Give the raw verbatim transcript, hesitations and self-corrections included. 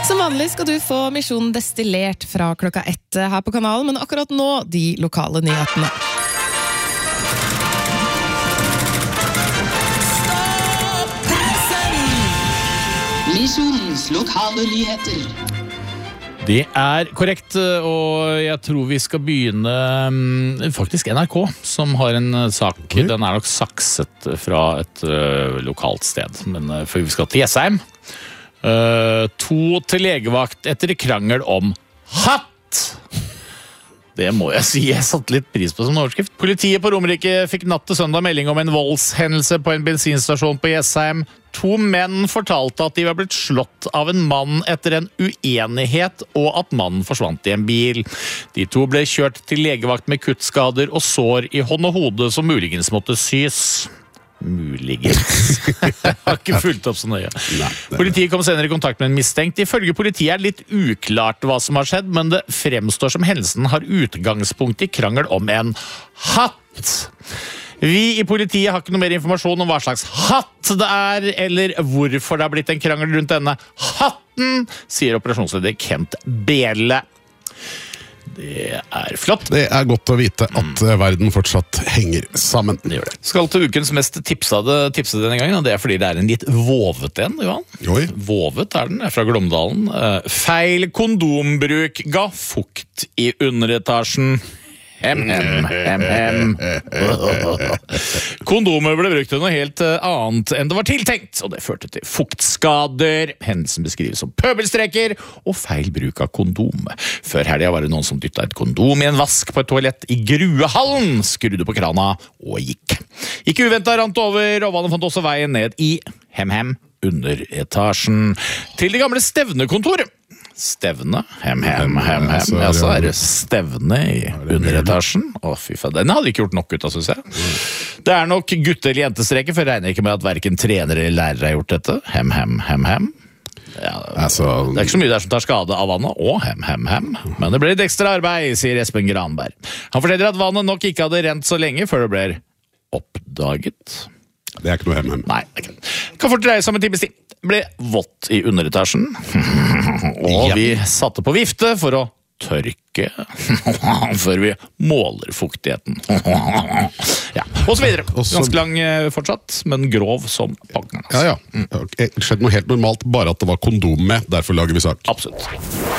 Som vanlig skal du få Misjon destillert fra klokka ett her på kanalen, men akkurat nå de lokale nyhetene. Misjonens lokale nyheter. Det er korrekt, og jeg tror vi skal begynne faktisk N R K, som har en sak. Den er nok sakset fra et uh, lokalt sted, men uh, før vi skal til Jessheim. Uh, to til legevakt etter krangel om hatt. Det må jeg si, jeg satte litt pris på som overskrift. Politiet på Romerike fikk natt til søndag melding om en voldshendelse på en bensinstasjon på Jessheim. To menn fortalte at de var blitt slått av en mann etter en uenighet, og at mannen forsvant i en bil. De to ble kjørt til legevakt med kuttskader og sår i hånd og hode som muligens måtte sys. Muligens. Jeg har ikke fulgt opp så nøye. Politiet kom senere i kontakt med en mistenkt. Ifølge politiet er det litt uklart hva som har skjedd, men det fremstår som hendelsen har utgangspunkt i krangel om en hatt. Vi i politiet har ikke noe mer informasjon om hva slags hatt det er, eller hvorfor det har blitt en krangel rundt denne hatten, sier operasjonsleder Kent Bele. Det er flott. Det er godt å vite at verden fortsatt henger sammen. Det gjør det. Skal til ukens mest tipsede, tipsede denne gangen, og det er fordi det er en litt vovet en, Johan. Oi. Vovet er den, er fra Glåmdalen. Feil kondombruk ga fukt i underetasjen. Hem, hem, hem, hem. Kondomer ble brukt til noe helt annet enn det var tiltenkt, og det førte til fuktskader. Hendelsen beskrives som pøbelstreker og feil bruk av kondom. Før helgen var det noen som dyttet et kondom i en vask på et toalett i Gruehallen, skrudde på krana og gikk. Ikke uventet rant over, og vannet fant også veien ned i hem, hem, underetasjen. Til det gamle stevnekontoret. Stevne, hem, hem, hem, hem. Ja, så er det stevne i underetasjen. Å, fy faen, den hadde ikke gjort nok ut, synes jeg. Det er nok gutte- eller jentestreker, for jeg regner ikke med at hverken trenere eller lærere har gjort dette. Hem, hem, hem, hem. Ja, det er ikke så mye der som tar skade av vannet, og hem, hem, hem. Men det ble litt ekstra arbeid, sier Espen Granberg. Han forteller at vannet nok ikke hadde rent så lenge før det ble oppdaget. Det er ikke noe hem, hem. Nei, det er ikke. Kan fort dreie seg om en times tid. Ble vått i underetasjen, og vi satte på vifte for å tørke før vi måler fuktigheten. Ja, og så videre. Ganske lang fortsatt, men grov som pakken. Ja, ja. Det skjedde noe helt normalt, bare at det var kondom med. Derfor lager vi sak. Absolutt.